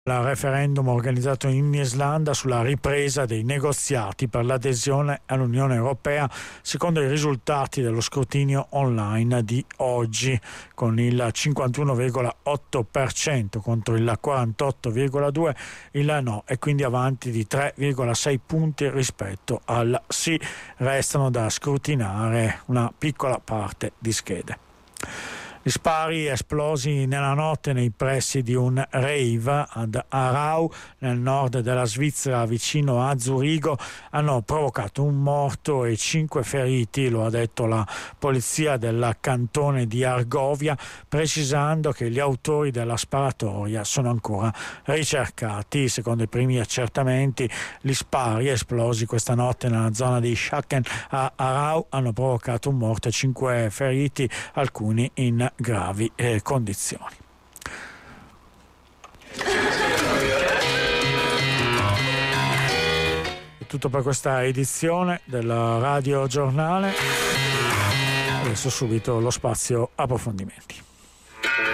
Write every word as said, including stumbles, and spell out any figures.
Il referendum organizzato in Islanda sulla ripresa dei negoziati per l'adesione all'Unione Europea secondo i risultati dello scrutinio online di oggi, con il cinquantuno virgola otto per cento contro il quarantotto virgola due per cento il no, e quindi avanti di tre virgola sei punti rispetto al sì. Restano da scrutinare una piccola parte di schede. Gli spari esplosi nella notte nei pressi di un rave ad Aarau, nel nord della Svizzera, vicino a Zurigo, hanno provocato un morto e cinque feriti, lo ha detto la polizia del cantone di Argovia, precisando che gli autori della sparatoria sono ancora ricercati. Secondo i primi accertamenti, gli spari esplosi questa notte nella zona di Schaken a Aarau hanno provocato un morto e cinque feriti, alcuni in gravi eh, condizioni. È tutto per questa edizione del Radio Giornale. Adesso subito lo spazio approfondimenti.